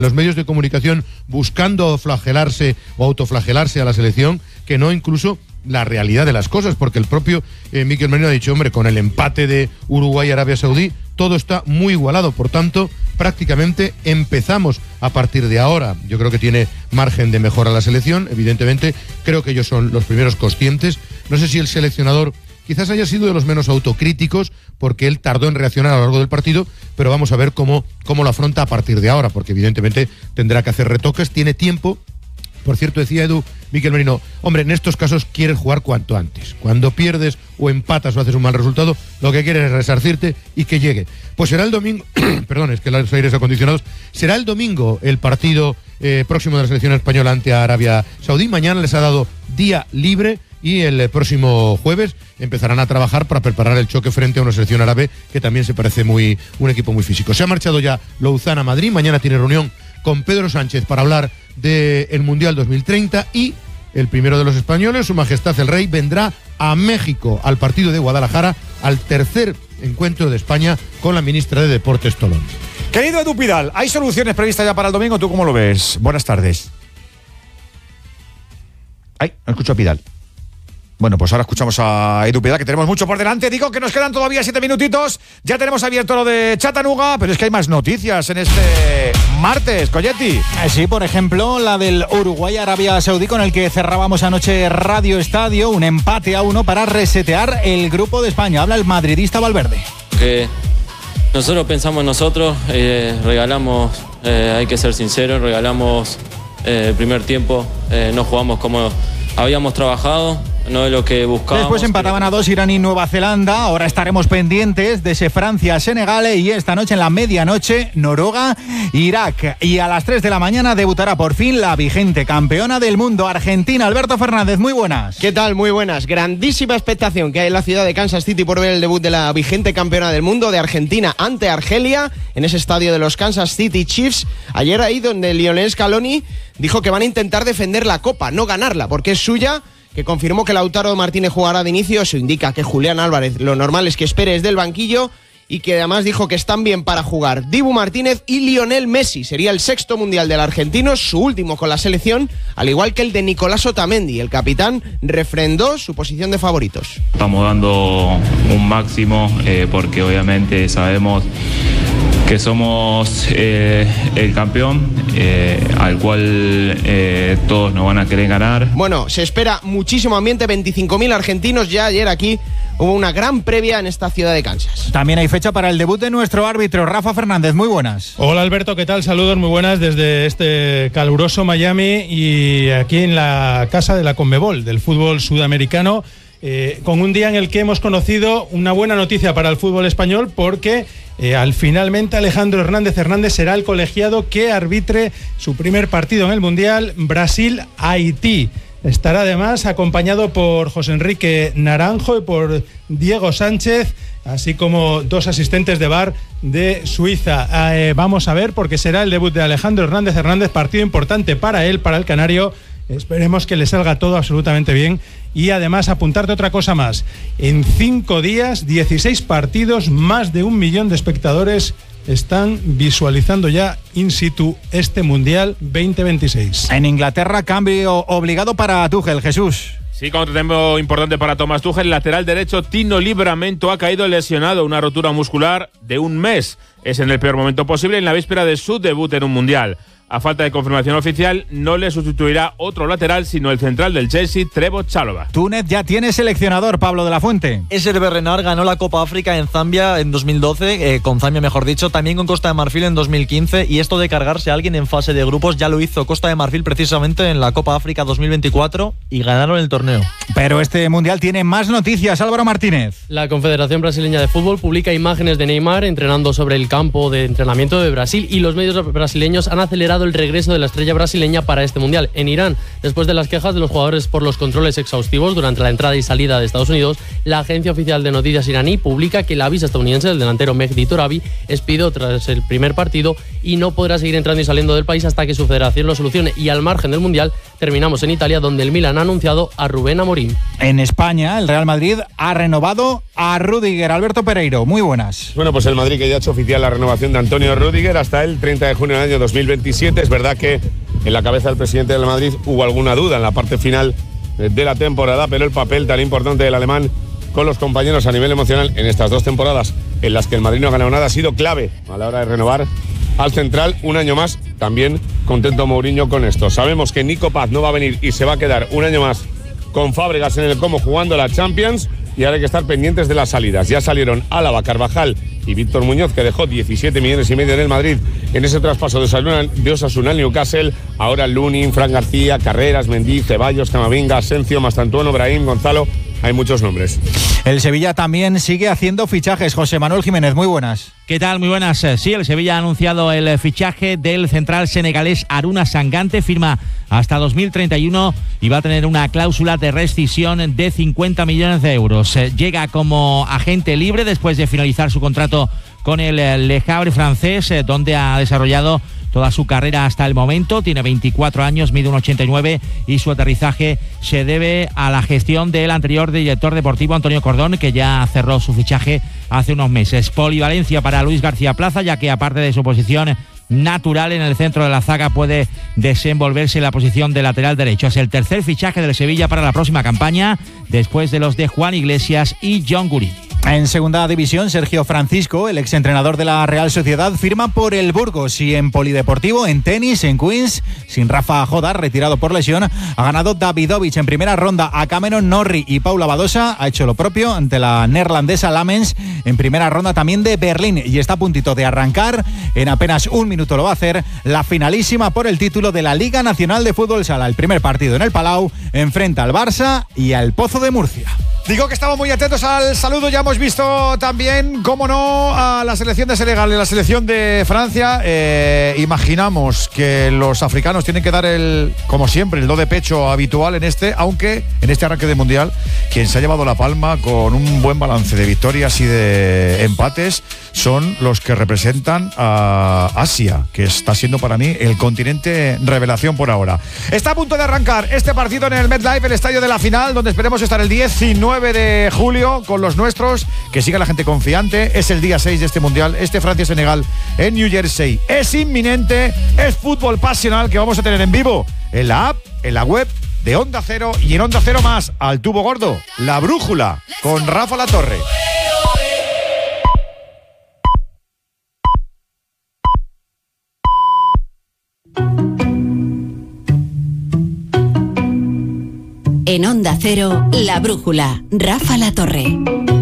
los medios de comunicación buscando flagelarse o autoflagelarse a la selección, que no incluso la realidad de las cosas, porque el propio Mikel Merino ha dicho, hombre, con el empate de Uruguay y Arabia Saudí, todo está muy igualado, por tanto, prácticamente empezamos a partir de ahora. Yo creo que tiene margen de mejora la selección, evidentemente, creo que ellos son los primeros conscientes. No sé si el seleccionador quizás haya sido de los menos autocríticos, porque él tardó en reaccionar a lo largo del partido, pero vamos a ver cómo lo afronta a partir de ahora, porque evidentemente tendrá que hacer retoques, tiene tiempo. Por cierto, decía Edu, Mikel Merino, hombre, en estos casos quieres jugar cuanto antes. Cuando pierdes o empatas o haces un mal resultado, lo que quieres es resarcirte y que llegue. Pues será el domingo, perdón, es que los aires acondicionados, será el domingo el partido próximo de la selección española ante Arabia Saudí. Mañana les ha dado día libre y el próximo jueves empezarán a trabajar para preparar el choque frente a una selección árabe que también se parece un equipo muy físico. Se ha marchado ya Louzán a Madrid, mañana tiene reunión con Pedro Sánchez para hablar del Mundial 2030 y el primero de los españoles, Su Majestad el Rey, vendrá a México al partido de Guadalajara, al tercer encuentro de España con la ministra de Deportes Tolón. Querido Edu Pidal, ¿hay soluciones previstas ya para el domingo? ¿Tú cómo lo ves? Buenas tardes. Ay, no escucho a Pidal. Bueno, pues ahora escuchamos a Edu Pidal, que tenemos mucho por delante. Digo que nos quedan todavía 7 minutitos. Ya tenemos abierto lo de Chattanooga, pero es que hay más noticias en este martes, Colletti. Sí, por ejemplo, la del Uruguay-Arabia Saudí, con el que cerrábamos anoche Radio Estadio, un empate a 1 para resetear el grupo de España. Habla el madridista Valverde. Que nosotros pensamos en nosotros, regalamos, hay que ser sinceros, regalamos el primer tiempo, no jugamos como habíamos trabajado. No es lo que buscábamos. Después empataban a 2 Irán y Nueva Zelanda. Ahora estaremos pendientes de ese Francia-Senegal y esta noche en la medianoche Noruega-Irak. Y a las 3 de la mañana debutará por fin la vigente campeona del mundo, Argentina. Alberto Fernández, muy buenas. ¿Qué tal? Muy buenas. Grandísima expectación que hay en la ciudad de Kansas City por ver el debut de la vigente campeona del mundo de Argentina ante Argelia en ese estadio de los Kansas City Chiefs. Ayer ahí donde Lionel Scaloni dijo que van a intentar defender la copa, no ganarla, porque es suya, que confirmó que Lautaro Martínez jugará de inicio. Eso indica que Julián Álvarez lo normal es que espere desde el banquillo, y que además dijo que están bien para jugar Dibu Martínez y Lionel Messi. Sería el 6º mundial del argentino, su último con la selección, al igual que el de Nicolás Otamendi. El capitán refrendó su posición de favoritos. Estamos dando un máximo porque obviamente sabemos que somos el campeón al cual todos nos van a querer ganar. Bueno, se espera muchísimo ambiente, 25.000 argentinos. Ya ayer aquí hubo una gran previa en esta ciudad de Kansas. También hay fecha para el debut de nuestro árbitro, Rafa Fernández. Muy buenas. Hola Alberto, ¿qué tal? Saludos muy buenas desde este caluroso Miami y aquí en la casa de la Conmebol, del fútbol sudamericano, con un día en el que hemos conocido una buena noticia para el fútbol español, porque finalmente Alejandro Hernández será el colegiado que arbitre su primer partido en el Mundial, Brasil-Haití. Estará además acompañado por José Enrique Naranjo y por Diego Sánchez, así como 2 asistentes de VAR de Suiza. Vamos a ver, porque será el debut de Alejandro Hernández, partido importante para él, para el canario. Esperemos que le salga todo absolutamente bien. Y además apuntarte otra cosa más. En 5 días, 16 partidos, más de 1 millón de espectadores están visualizando ya in situ este Mundial 2026. En Inglaterra, cambio obligado para Tuchel, Jesús. Sí, contratiempo importante para Thomas Tuchel. Lateral derecho Tino Livramento ha caído lesionado, una rotura muscular de 1 mes. Es en el peor momento posible, en la víspera de su debut en un Mundial. A falta de confirmación oficial, no le sustituirá otro lateral, sino el central del Chelsea, Trevoh Chalobah. Túnez ya tiene seleccionador, Pablo de la Fuente. Hervé Renard ganó la Copa África en Zambia en 2012, con Zambia mejor dicho, también con Costa de Marfil en 2015, y esto de cargarse a alguien en fase de grupos ya lo hizo Costa de Marfil precisamente en la Copa África 2024 y ganaron el torneo. Pero este Mundial tiene más noticias, Álvaro Martínez. La Confederación Brasileña de Fútbol publica imágenes de Neymar entrenando sobre el campo de entrenamiento de Brasil, y los medios brasileños han acelerado el regreso de la estrella brasileña para este Mundial. En Irán, después de las quejas de los jugadores por los controles exhaustivos durante la entrada y salida de Estados Unidos, la agencia oficial de noticias iraní publica que la visa estadounidense del delantero Mehdi Torabi expidió tras el primer partido y no podrá seguir entrando y saliendo del país hasta que su federación lo solucione. Y al margen del Mundial, terminamos en Italia, donde el Milan ha anunciado a Rubén Amorim. En España, el Real Madrid ha renovado a Rüdiger. Alberto Pereiro, muy buenas. Bueno, pues el Madrid que ya ha hecho oficial la renovación de Antonio Rüdiger hasta el 30 de junio del año 2027. ambiente. Es verdad que en la cabeza del presidente del Madrid hubo alguna duda en la parte final de la temporada, pero el papel tan importante del alemán con los compañeros a nivel emocional en estas 2 temporadas en las que el Madrid no ha ganado nada ha sido clave a la hora de renovar al central un año más. También contento Mourinho con esto. Sabemos que Nico Paz no va a venir y se va a quedar un año más con Fábregas en el Como jugando la Champions, y ahora hay que estar pendientes de las salidas. Ya salieron Álava, Carvajal y Víctor Muñoz, que dejó 17,5 millones en el Madrid en ese traspaso de Osasuna al Newcastle. Ahora Lunin, Fran García, Carreras, Mendy, Ceballos, Camavinga, Asencio, Mastantuono, Brahim, Gonzalo. Hay muchos nombres. El Sevilla también sigue haciendo fichajes. José Manuel Jiménez, muy buenas. ¿Qué tal? Muy buenas. Sí, el Sevilla ha anunciado el fichaje del central senegalés Aruna Sangante. Firma hasta 2031 y va a tener una cláusula de rescisión de 50 millones de euros. Llega como agente libre después de finalizar su contrato con el Le Havre francés, donde ha desarrollado toda su carrera hasta el momento. Tiene 24 años, mide 1,89 y su aterrizaje se debe a la gestión del anterior director deportivo Antonio Cordón, que ya cerró su fichaje hace unos meses. Polivalencia para Luis García Plaza, ya que aparte de su posición natural en el centro de la zaga puede desenvolverse en la posición de lateral derecho. Es el tercer fichaje del Sevilla para la próxima campaña, después de los de Juan Iglesias y John Gurini. En segunda división, Sergio Francisco, el exentrenador de la Real Sociedad, firma por el Burgos, y en polideportivo, en tenis, en Queens, sin Rafa Jodar, retirado por lesión, ha ganado Davidovich en primera ronda a Cameron Norrie, y Paula Badosa ha hecho lo propio ante la neerlandesa Lamens en primera ronda también de Berlín, y está a puntito de arrancar, en apenas un minuto lo va a hacer, la finalísima por el título de la Liga Nacional de Fútbol Sala. El primer partido en el Palau enfrenta al Barça y al Pozo de Murcia. Digo que estamos muy atentos al saludo. Ya hemos visto también, cómo no, a la selección de Senegal y la selección de Francia. Imaginamos que los africanos tienen que dar como siempre, el do de pecho habitual en aunque en este arranque de Mundial, quien se ha llevado la palma con un buen balance de victorias y de empates son los que representan a Asia, que está siendo para mí el continente revelación por ahora. Está a punto de arrancar este partido en el MetLife, el estadio de la final, donde esperemos estar el 19 de julio con los nuestros. Que siga la gente confiante. Es el día 6 de este Mundial, Francia-Senegal en New Jersey. Es inminente, es fútbol pasional que vamos a tener en vivo en la app, en la web de Onda Cero y en Onda Cero Más. Al tubo gordo, La Brújula, con Rafa Latorre. En Onda Cero, La Brújula, Rafa Latorre.